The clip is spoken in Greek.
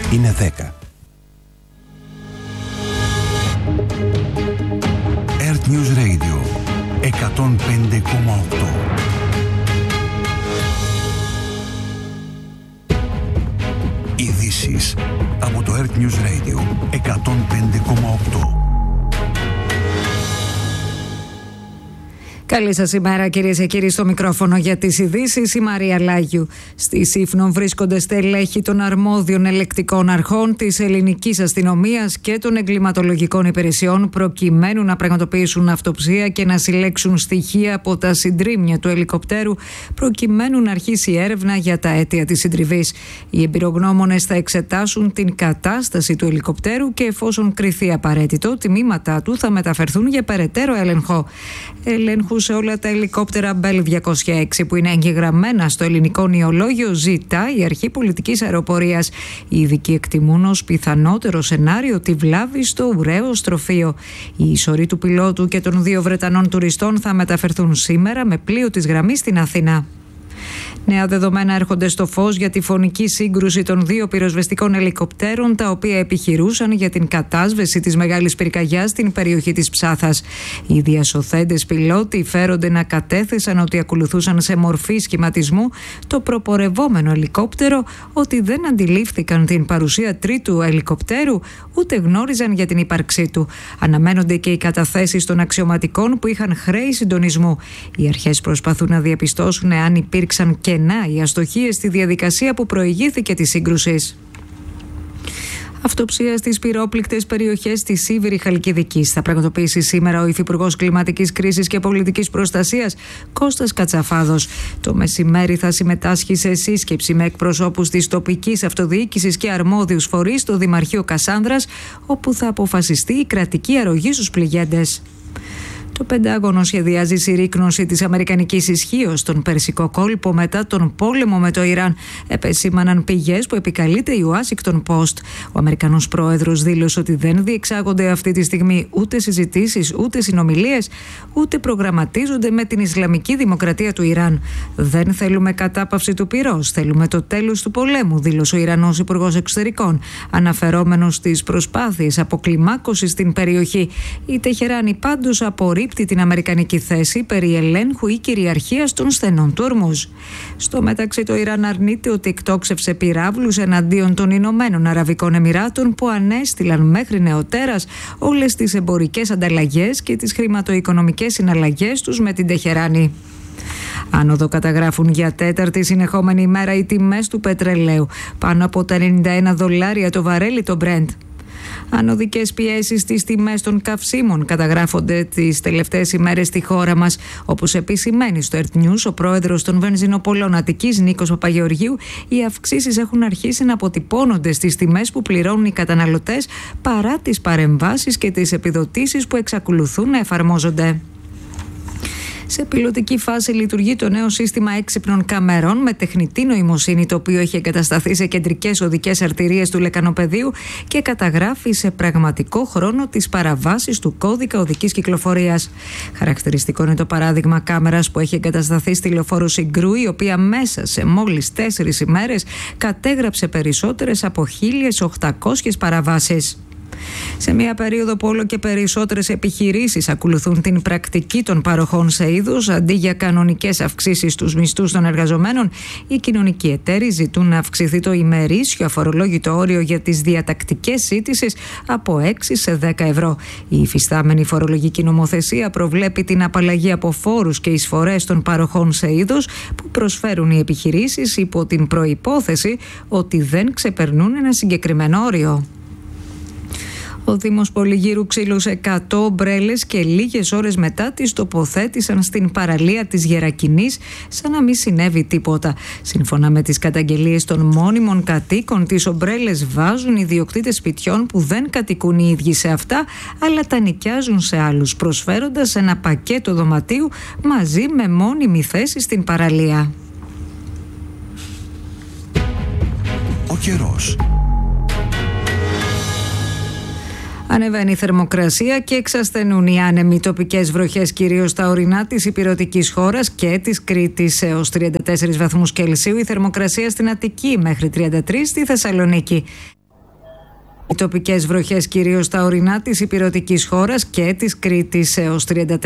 είναι 10. Earth News Radio 105,8. Ειδήσεις από το Earth News Radio 105,8. Καλή σας ημέρα, κυρίες και κύριοι, στο μικρόφωνο για τις ειδήσεις η Μαρία Λάγιου. Στη Σύφνο βρίσκονται στελέχη των αρμόδιων ελεκτικών αρχών, της ελληνικής αστυνομίας και των εγκληματολογικών υπηρεσιών, προκειμένου να πραγματοποιήσουν αυτοψία και να συλλέξουν στοιχεία από τα συντρίμμια του ελικοπτέρου, προκειμένου να αρχίσει η έρευνα για τα αίτια της συντριβής. Οι εμπειρογνώμονες θα εξετάσουν την κατάσταση του ελικοπτέρου και, εφόσον κριθεί απαραίτητο, τμήματά του θα μεταφερθούν για περαιτέρω έλεγχο. Σε όλα τα ελικόπτερα Bell 206 που είναι εγγεγραμμένα στο ελληνικό νεολόγιο, ζητά η Αρχή Πολιτικής Αεροπορίας. Οι ειδικοί εκτιμούν ως πιθανότερο σενάριο τη βλάβη στο ουραίο στροφείο. Οι ισορροί του πιλότου και των 2 Βρετανών τουριστών θα μεταφερθούν σήμερα με πλοίο της γραμμής στην Αθήνα. Νέα δεδομένα έρχονται στο φως για τη φωνική σύγκρουση των 2 πυροσβεστικών ελικοπτέρων, τα οποία επιχειρούσαν για την κατάσβεση της μεγάλης πυρκαγιάς στην περιοχή της Ψάθας. Οι διασωθέντες πιλότοι φέρονται να κατέθεσαν ότι ακολουθούσαν σε μορφή σχηματισμού το προπορευόμενο ελικόπτερο, ότι δεν αντιλήφθηκαν την παρουσία τρίτου ελικοπτέρου, ούτε γνώριζαν για την ύπαρξή του. Αναμένονται και οι καταθέσεις των αξιωματικών που είχαν χρέη συντονισμού. Οι αρχές προσπαθούν να διαπιστώσουν εάν υπήρξαν κενά ή αστοχίες στη διαδικασία που προηγήθηκε της σύγκρουσης. Αυτοψία στις πυρόπληκτες περιοχές της Σίβηρη Χαλκιδικής θα πραγματοποιήσει σήμερα ο Υφυπουργός Κλιματικής Κρίσης και Πολιτικής Προστασίας Κώστας Κατσαφάδος. Το μεσημέρι θα συμμετάσχει σε σύσκεψη με εκπροσώπους της τοπικής αυτοδιοίκησης και αρμόδιους φορείς στο Δημαρχείο Κασάνδρας, όπου θα αποφασιστεί η κρατική αρρωγή στους πληγέντες. Το Πεντάγωνο σχεδιάζει συρρίκνωση της αμερικανικής ισχύως στον Περσικό κόλπο μετά τον πόλεμο με το Ιράν, επεσήμαναν πηγές που επικαλείται η Washington Post. Ο Αμερικανός πρόεδρος δήλωσε ότι δεν διεξάγονται αυτή τη στιγμή ούτε συζητήσεις, ούτε συνομιλίες, ούτε προγραμματίζονται με την Ισλαμική Δημοκρατία του Ιράν. Δεν θέλουμε κατάπαυση του πυρός, θέλουμε το τέλος του πολέμου, δήλωσε ο Ιρανός Υπουργός Εξωτερικών, αναφερόμενος στις προσπάθειες αποκλιμάκωσης στην περιοχή. Η Τεχεράνη πάντως απορρίπτει την αμερικανική θέση περί ελέγχου ή κυριαρχίας των στενών του Ορμούζ. Στο μεταξύ, το Ιράν αρνείται ότι εκτόξευσε πυράβλους εναντίον των Ηνωμένων Αραβικών Εμιράτων, που ανέστηλαν μέχρι νεοτέρας όλες τις εμπορικές ανταλλαγές και τις χρηματοοικονομικές συναλλαγές τους με την Τεχεράνη. Άνοδο καταγράφουν για 4η συνεχόμενη ημέρα οι τιμές του πετρελαίου, πάνω από τα $91 το βαρέλι το Brent. Ανωδικές πιέσεις στις τιμές των καυσίμων καταγράφονται τις τελευταίες ημέρες στη χώρα μας. Όπως επισημαίνει στο Earth News ο πρόεδρος των βενζινοπολών Αττικής, Νίκος Παπαγεωργίου, οι αυξήσεις έχουν αρχίσει να αποτυπώνονται στις τιμές που πληρώνουν οι καταναλωτές, παρά τις παρεμβάσεις και τις επιδοτήσεις που εξακολουθούν να εφαρμόζονται. Σε πιλωτική φάση λειτουργεί το νέο σύστημα έξυπνων καμερών με τεχνητή νοημοσύνη, το οποίο έχει εγκατασταθεί σε κεντρικές οδικές αρτηρίες του Λεκανοπεδίου και καταγράφει σε πραγματικό χρόνο τις παραβάσεις του κώδικα οδικής κυκλοφορίας. Χαρακτηριστικό είναι το παράδειγμα κάμερας που έχει εγκατασταθεί στη λεωφόρο Συγκρού, η οποία μέσα σε μόλις 4 ημέρες κατέγραψε περισσότερες από 1.800 παραβάσεις. Σε μια περίοδο που όλο και περισσότερες επιχειρήσεις ακολουθούν την πρακτική των παροχών σε είδους αντί για κανονικές αυξήσεις στους μισθούς των εργαζομένων, οι κοινωνικοί εταίροι ζητούν να αυξηθεί το ημερήσιο αφορολόγητο όριο για τις διατακτικές σύντησης από 6 σε 10 ευρώ. Η υφιστάμενη φορολογική νομοθεσία προβλέπει την απαλλαγή από φόρους και εισφορές των παροχών σε είδους που προσφέρουν οι επιχειρήσεις, υπό την προϋπόθεση ότι δεν ξεπερνούν ένα συγκεκριμένο όριο. Ο Δήμος Πολυγύρου ξύλωσε 100 ομπρέλες και λίγες ώρες μετά τις τοποθέτησαν στην παραλία της Γερακινής, σαν να μην συνέβη τίποτα. Σύμφωνα με τις καταγγελίες των μόνιμων κατοίκων, τις ομπρέλες βάζουν ιδιοκτήτες σπιτιών που δεν κατοικούν οι ίδιοι σε αυτά, αλλά τα νοικιάζουν σε άλλους, προσφέροντας ένα πακέτο δωματίου μαζί με μόνιμη θέση στην παραλία. Ο καιρός. Ανεβαίνει η θερμοκρασία και εξασθενούν οι άνεμοι τοπικές βροχές, κυρίως στα ορεινά της ηπειρωτικής χώρας και της Κρήτης, έως 34 βαθμούς Κελσίου. Η θερμοκρασία στην Αττική μέχρι 33 στη Θεσσαλονίκη. Οι τοπικές βροχές κυρίως στα ορεινά της ηπειρωτικής χώρας και της Κρήτης έως 34